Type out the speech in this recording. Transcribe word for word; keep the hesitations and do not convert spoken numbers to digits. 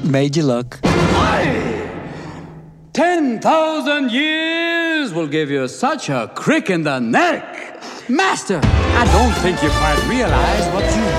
Made you look. Ten thousand years will give you such a crick in the neck. Master, I don't think you quite realize what you've